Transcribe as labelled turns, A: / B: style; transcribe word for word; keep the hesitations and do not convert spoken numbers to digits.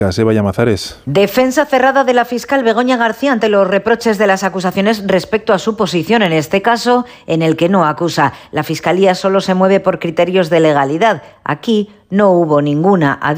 A: Eva Llamazares.
B: Defensa cerrada de la fiscal Begoña García ante los reproches de las acusaciones respecto a su posición en este caso, en el que no acusa. La Fiscalía solo se mueve por criterios de legalidad. Aquí no hubo ninguna.